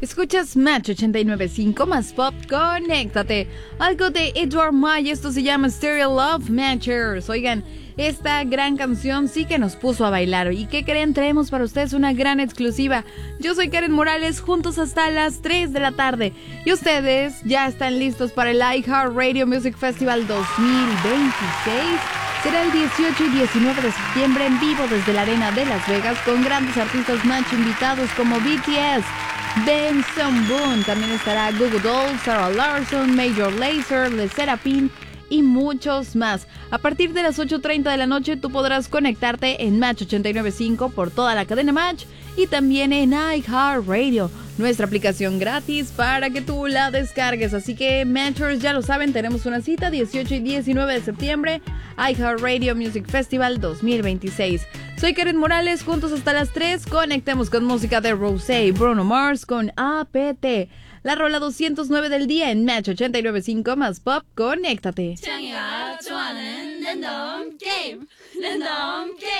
Escuchas Match 89.5 más pop, conéctate. Algo de Edward May, esto se llama Stereo Love Matchers. Oigan, esta gran canción sí que nos puso a bailar. ¿Y qué creen? Traemos para ustedes una gran exclusiva. Yo soy Karen Morales, juntos hasta las 3 de la tarde. Y ustedes ya están listos para el iHeartRadio Music Festival 2026. Será el 18 y 19 de septiembre en vivo desde la Arena de Las Vegas con grandes artistas match invitados como BTS, Benson Boone, también estará Google Dolls, Sarah Larson, Major Lazer, Le Sserafim y muchos más. A partir de las 8:30 de la noche tú podrás conectarte en Match 89.5 por toda la cadena Match y también en iHeartRadio, nuestra aplicación gratis para que tú la descargues. Así que Matchers ya lo saben, tenemos una cita 18 y 19 de septiembre, iHeartRadio Music Festival 2026. Soy Karen Morales, juntos hasta las 3, conectemos con música de Rosé y Bruno Mars con APT. La rola 209 del día en Match 89.5 más pop, conéctate.